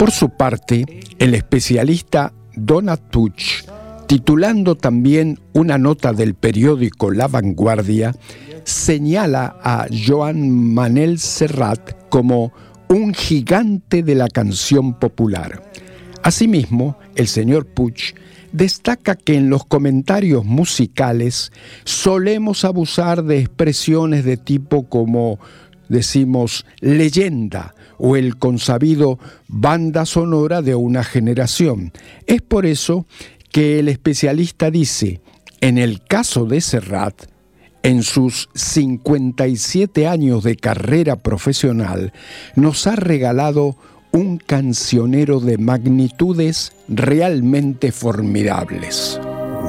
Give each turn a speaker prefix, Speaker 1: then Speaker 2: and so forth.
Speaker 1: Por su parte, el especialista Donat Puig, titulando también una nota del periódico La Vanguardia, señala a Joan Manel Serrat como un gigante de la canción popular. Asimismo, el señor Puig destaca que en los comentarios musicales solemos abusar de expresiones de tipo como, decimos, leyenda o el consabido banda sonora de una generación. Es por eso que el especialista dice, en el caso de Serrat, en sus 57 años de carrera profesional, nos ha regalado un cancionero de magnitudes realmente formidables.